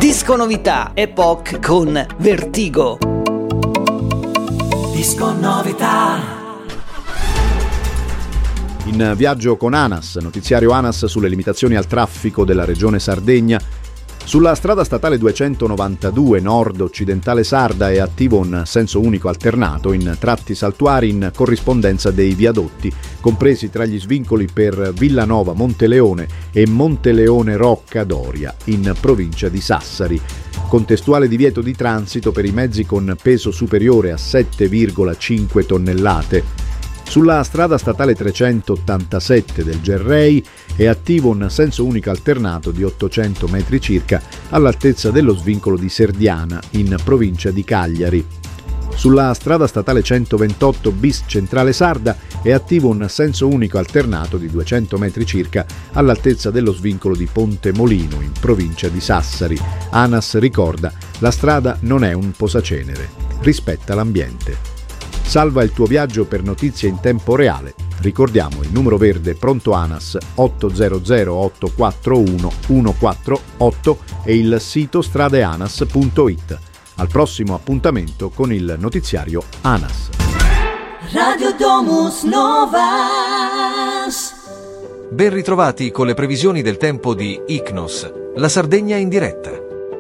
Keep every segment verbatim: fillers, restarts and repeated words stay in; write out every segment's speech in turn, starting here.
Disco Novità, Epoch con Vertigo. Disco Novità. In viaggio con ANAS, notiziario ANAS sulle limitazioni al traffico della regione Sardegna. Sulla strada statale duecentonovantadue nord-occidentale sarda è attivo un senso unico alternato in tratti saltuari in corrispondenza dei viadotti, compresi tra gli svincoli per Villanova Monteleone e Monteleone Rocca Doria, in provincia di Sassari. Contestuale divieto di transito per i mezzi con peso superiore a sette virgola cinque tonnellate. Sulla strada statale trecentottantasette del Gerrei è attivo un senso unico alternato di ottocento metri circa all'altezza dello svincolo di Serdiana, in provincia di Cagliari. Sulla strada statale centoventotto bis Centrale Sarda è attivo un senso unico alternato di duecento metri circa all'altezza dello svincolo di Ponte Molino, in provincia di Sassari. ANAS ricorda: la strada non è un posacenere, rispetta l'ambiente. Salva il tuo viaggio per notizie in tempo reale. Ricordiamo il numero verde pronto ANAS otto zero zero otto quattro uno uno quattro otto e il sito stradeanas punto it. Al prossimo appuntamento con il notiziario ANAS. Radio Domus Novas. Ben ritrovati con le previsioni del tempo di Icnos, la Sardegna in diretta.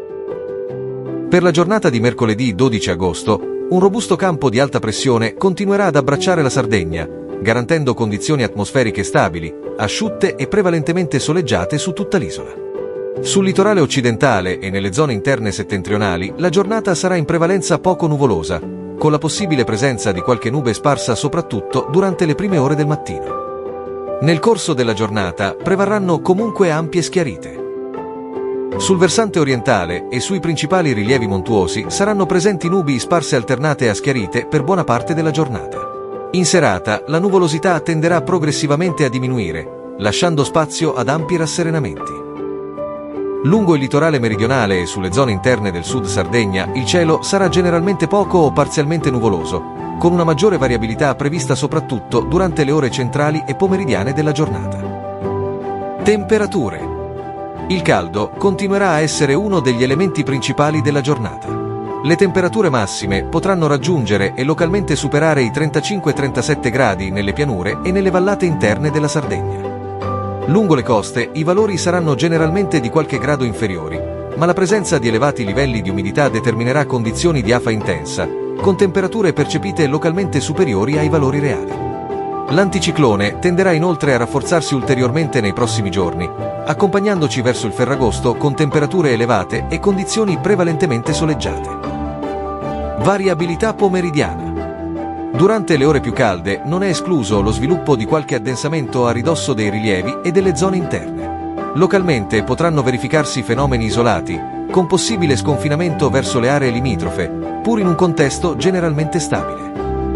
Per la giornata di mercoledì dodici agosto, un robusto campo di alta pressione continuerà ad abbracciare la Sardegna, garantendo condizioni atmosferiche stabili, asciutte e prevalentemente soleggiate su tutta l'isola. Sul litorale occidentale e nelle zone interne settentrionali la giornata sarà in prevalenza poco nuvolosa, con la possibile presenza di qualche nube sparsa soprattutto durante le prime ore del mattino. Nel corso della giornata prevarranno comunque ampie schiarite. Sul versante orientale e sui principali rilievi montuosi saranno presenti nubi sparse alternate a schiarite per buona parte della giornata. In serata la nuvolosità tenderà progressivamente a diminuire, lasciando spazio ad ampi rasserenamenti. Lungo il litorale meridionale e sulle zone interne del sud Sardegna il cielo sarà generalmente poco o parzialmente nuvoloso, con una maggiore variabilità prevista soprattutto durante le ore centrali e pomeridiane della giornata. Temperature. Il caldo continuerà a essere uno degli elementi principali della giornata. Le temperature massime potranno raggiungere e localmente superare i trentacinque trentasette gradi nelle pianure e nelle vallate interne della Sardegna. Lungo le coste i valori saranno generalmente di qualche grado inferiori, ma la presenza di elevati livelli di umidità determinerà condizioni di afa intensa, con temperature percepite localmente superiori ai valori reali. L'anticiclone tenderà inoltre a rafforzarsi ulteriormente nei prossimi giorni, accompagnandoci verso il Ferragosto con temperature elevate e condizioni prevalentemente soleggiate. Variabilità pomeridiana. Durante le ore più calde non è escluso lo sviluppo di qualche addensamento a ridosso dei rilievi e delle zone interne. Localmente potranno verificarsi fenomeni isolati, con possibile sconfinamento verso le aree limitrofe, pur in un contesto generalmente stabile.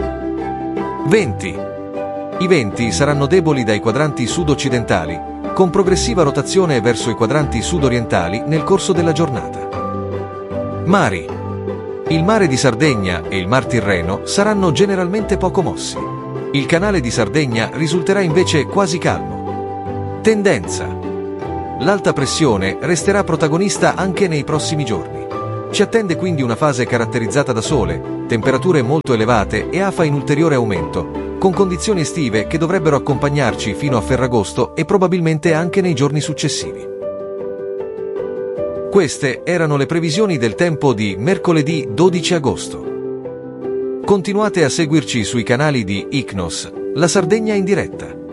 Venti. I venti saranno deboli dai quadranti sud-occidentali, con progressiva rotazione verso i quadranti sud-orientali nel corso della giornata. Mari. Il mare di Sardegna e il Mar Tirreno saranno generalmente poco mossi. Il canale di Sardegna risulterà invece quasi calmo. Tendenza. L'alta pressione resterà protagonista anche nei prossimi giorni. Ci attende quindi una fase caratterizzata da sole, temperature molto elevate e afa in ulteriore aumento, con condizioni estive che dovrebbero accompagnarci fino a Ferragosto e probabilmente anche nei giorni successivi. Queste erano le previsioni del tempo di mercoledì dodici agosto. Continuate a seguirci sui canali di Icnos, la Sardegna in diretta.